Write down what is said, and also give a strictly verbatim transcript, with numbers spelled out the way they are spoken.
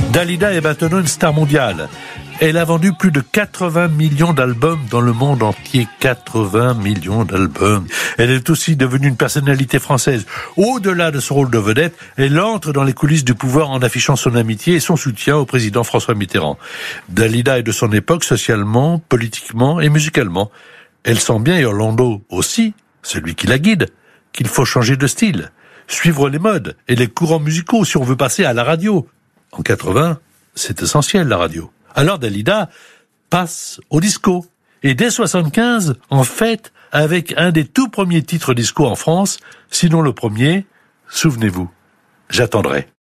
Dalida est maintenant une star mondiale. Elle a vendu plus de quatre-vingts millions d'albums dans le monde entier. quatre-vingts millions d'albums. Elle est aussi devenue une personnalité française. Au-delà de son rôle de vedette, elle entre dans les coulisses du pouvoir en affichant son amitié et son soutien au président François Mitterrand. Dalida est de son époque socialement, politiquement et musicalement. Elle sent bien, et Orlando aussi, celui qui la guide, qu'il faut changer de style, suivre les modes et les courants musicaux si on veut passer à la radio. En quatre-vingts, c'est essentiel la radio. Alors Dalida passe au disco. Et dès soixante-quinze, en fait, avec un des tout premiers titres disco en France, sinon le premier, souvenez-vous, j'attendrai.